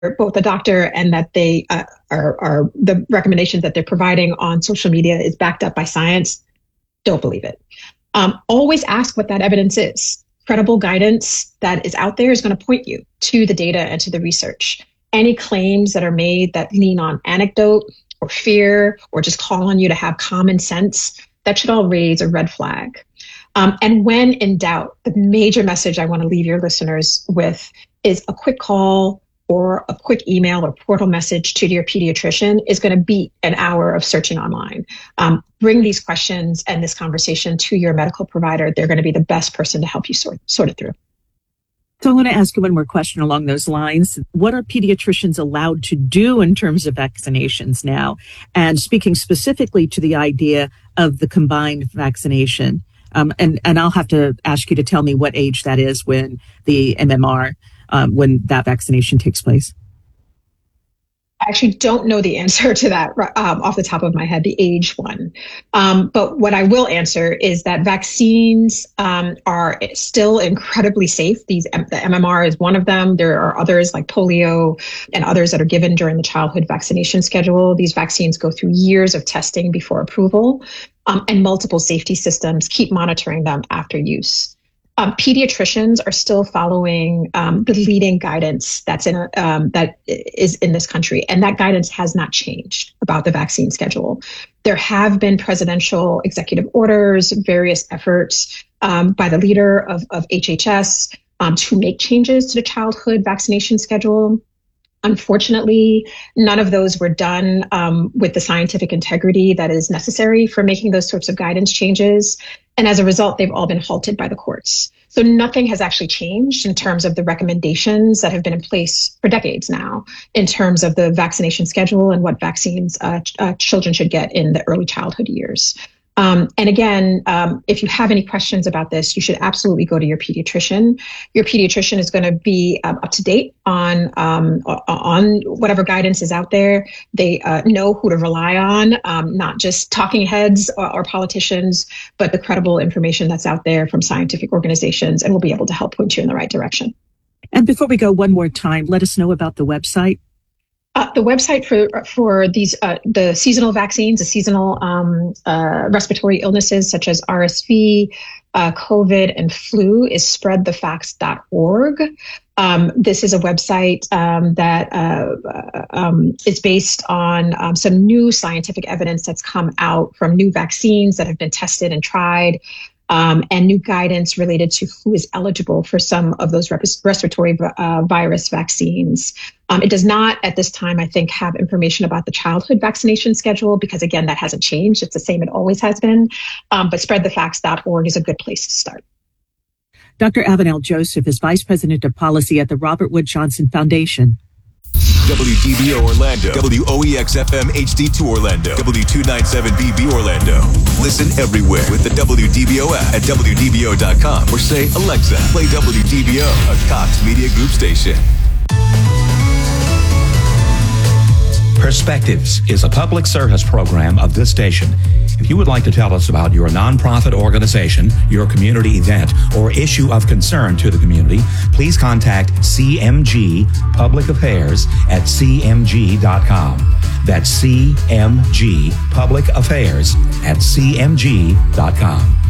both the doctor and that they are the recommendations that they're providing on social media is backed up by science, don't believe it. Always ask what that evidence is. Credible guidance that is out there is going to point you to the data and to the research. Any claims that are made that lean on anecdote or fear or just call on you to have common sense, that should all raise a red flag. And when in doubt, the major message I want to leave your listeners with is a quick call or a quick email or portal message to your pediatrician is going to beat an hour of searching online. Bring these questions and this conversation to your medical provider. They're going to be the best person to help you sort it through. So I want to ask you one more question along those lines. What are pediatricians allowed to do in terms of vaccinations now? And speaking specifically to the idea of the combined vaccination, and I'll have to ask you to tell me what age that is when the MMR, when that vaccination takes place. I actually don't know the answer to that off the top of my head, the age one. But what I will answer is that vaccines are still incredibly safe. The MMR is one of them. There are others like polio and others that are given during the childhood vaccination schedule. These vaccines go through years of testing before approval, and multiple safety systems keep monitoring them after use. Pediatricians are still following the leading guidance that is in this country, and that guidance has not changed about the vaccine schedule. There have been presidential executive orders, various efforts by the leader of HHS to make changes to the childhood vaccination schedule. Unfortunately, none of those were done with the scientific integrity that is necessary for making those sorts of guidance changes. And as a result, they've all been halted by the courts. So nothing has actually changed in terms of the recommendations that have been in place for decades now in terms of the vaccination schedule and what vaccines children should get in the early childhood years. And again, if you have any questions about this, you should absolutely go to your pediatrician. Your pediatrician is going to be up to date on whatever guidance is out there. They know who to rely on, not just talking heads or politicians, but the credible information that's out there from scientific organizations, and will be able to help point you in the right direction. And before we go one more time, let us know about the website. The website for these the seasonal vaccines, the seasonal respiratory illnesses such as RSV, COVID, and flu is spreadthefacts.org. This is a website that is based on some new scientific evidence that's come out from new vaccines that have been tested and tried. And new guidance related to who is eligible for some of those respiratory virus vaccines. It does not, at this time, I think, have information about the childhood vaccination schedule because, again, that hasn't changed. It's the same it always has been. But spreadthefacts.org is a good place to start. Dr. Avenel Joseph is Vice President of Policy at the Robert Wood Johnson Foundation. WDBO Orlando, WOEX-FM HD2 Orlando, W297BB Orlando. Listen everywhere with the WDBO app at WDBO.com or say, Alexa, play WDBO, a Cox Media Group station. Perspectives is a public service program of this station. If you would like to tell us about your nonprofit organization, your community event, or issue of concern to the community, please contact CMG Public Affairs at cmg.com. That's CMG Public Affairs at cmg.com.